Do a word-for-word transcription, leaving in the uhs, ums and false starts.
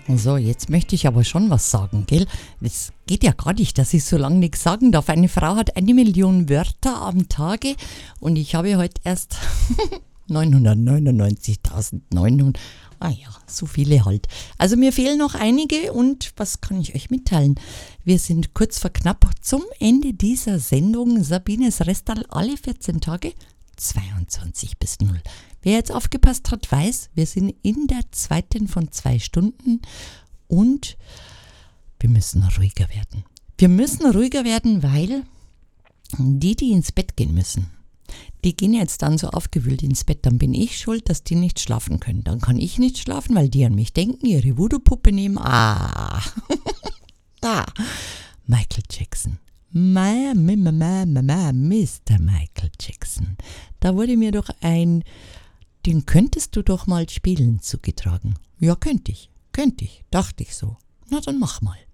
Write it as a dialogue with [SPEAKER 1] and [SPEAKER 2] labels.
[SPEAKER 1] So, jetzt möchte ich aber schon was sagen, gell? Es geht ja gar nicht, dass ich so lange nichts sagen darf. Eine Frau hat eine Million Wörter am Tage und ich habe heute erst neunhundertneunundneunzigtausendneunhundert. Ah ja, so viele halt. Also mir fehlen noch einige und was kann ich euch mitteilen? Wir sind kurz vor knapp zum Ende dieser Sendung. Sabines Restal alle vierzehn Tage, zweiundzwanzig bis null. Wer jetzt aufgepasst hat, weiß, wir sind in der zweiten von zwei Stunden und wir müssen ruhiger werden. Wir müssen ruhiger werden, weil die, die ins Bett gehen müssen, die gehen jetzt dann so aufgewühlt ins Bett. Dann bin ich schuld, dass die nicht schlafen können. Dann kann ich nicht schlafen, weil die an mich denken, ihre Voodoo-Puppe nehmen. Ah, da, Michael Jackson. Ma, ma, ma, ma, ma, ma, Mister Michael Jackson. Da wurde mir doch ein, den könntest du doch mal spielen, zugetragen. Ja, könnte ich, könnte ich, dachte ich so. Na, dann mach mal.